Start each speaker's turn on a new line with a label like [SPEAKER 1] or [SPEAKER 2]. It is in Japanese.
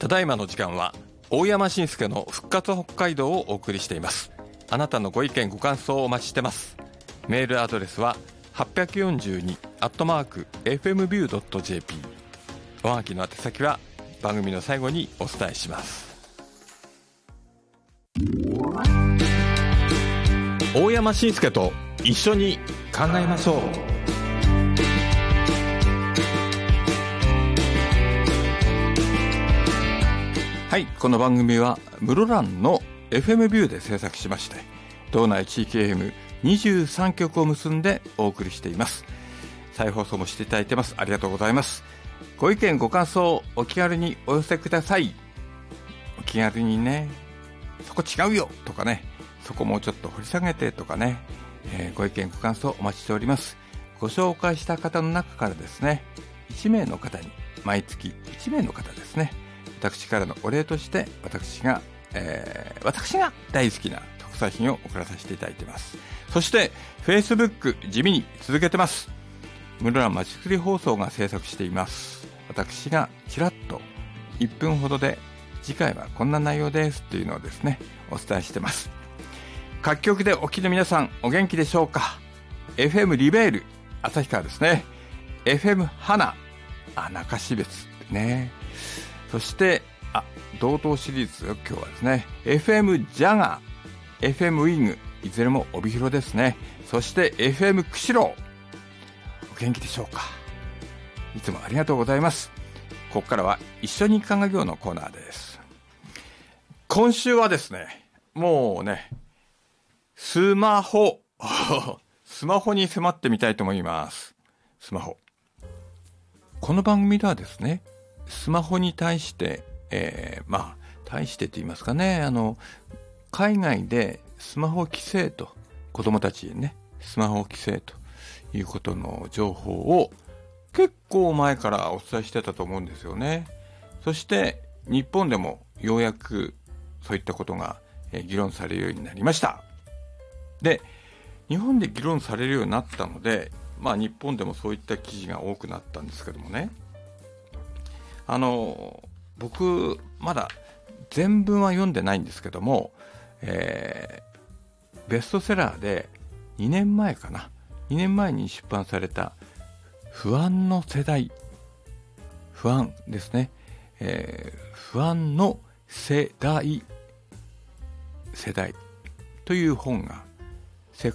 [SPEAKER 1] ただいまの時間は大山伸介の復活北海道をお送りしています。あなたのご意見ご感想をお待ちしてます。メールアドレスは842@fmview.jp。 おはがきの宛先は番組の最後にお伝えします。大山伸介と一緒に考えましょう。はい、この番組は室蘭の FM ビューで制作しまして、道内地域 FM23 局を結んでお送りしています。再放送もしていただいてます。ありがとうございます。ご意見ご感想お気軽にお寄せください。お気軽にね、そこ違うよとかね、そこもうちょっと掘り下げてとかね、ご意見ご感想お待ちしております。ご紹介した方の中からですね、1名の方に、毎月1名の方ですね、私からのお礼として私が大好きな特産品を送らさせていただいています。そして Facebook 地味に続けてます。室蘭まちづくり放送が制作しています。私がちらっと1分ほどで次回はこんな内容ですというのをですねお伝えしてます。各局でお聞きの皆さんお元気でしょうか。 FM リベール旭川ですね、 FM 花中標津ね、そして同等シリーズ今日はですね FM ジャガー FM ウィング、いずれも帯広ですね。そして FM 釧路、お元気でしょうか。いつもありがとうございます。ここからは一緒に考えようのコーナーです。今週はですね、もうねスマホに迫ってみたいと思います。スマホ、この番組ではですね、スマホに対して対してと言いますかね、海外でスマホ規制と、子供たちにねスマホ規制ということの情報を結構前からお伝えしてたと思うんですよね。そして日本でもようやくそういったことが議論されるようになりました。で、日本で議論されるようになったので、日本でもそういった記事が多くなったんですけどもね、僕まだ全文は読んでないんですけども、ベストセラーで2年前に出版された不安の世代、不安ですね、不安の世代という本が